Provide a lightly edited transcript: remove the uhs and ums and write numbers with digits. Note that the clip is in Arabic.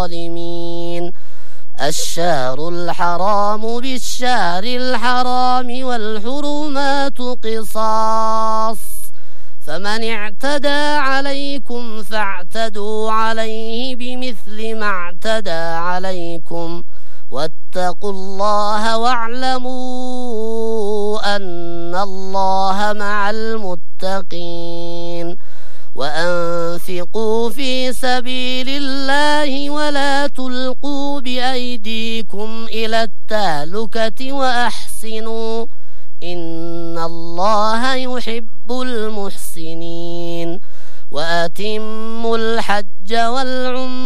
الظالمين الشهر الحرام بالشهر الحرام والحرمات قصاص فمن اعتدى عليكم فاعتدوا عليه بمثل ما اعتدى عليكم واتقوا الله واعلموا أن الله مع المتقين وأنفقوا في سبيل الله ولا تلقوا بأيديكم إلى التهلكة وأحسنوا إن الله يحب المحسنين وأتموا الحج والعمرة